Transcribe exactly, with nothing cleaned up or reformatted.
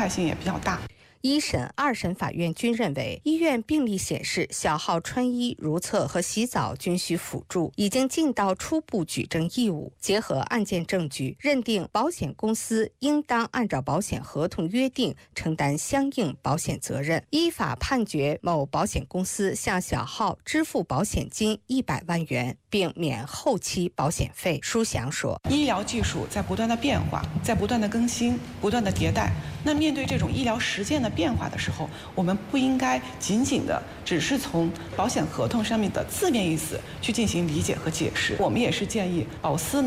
害性也比较大。 一审、二审法院均认为，医院病历显示小号穿衣、如厕和洗澡均需辅助，已经尽到初步举证义务。结合案件证据，认定保险公司应当按照保险合同约定承担相应保险责任，依法判决某保险公司向小号支付保险金一百万元，并免后期保险费。舒翔说， 医疗技术在不断的变化，在不断的更新，不断的迭代。那面对这种医疗实践的变化的时候，我们不应该仅仅的只是从保险合同上面的字面意思去进行理解和解释。我们也是建议保司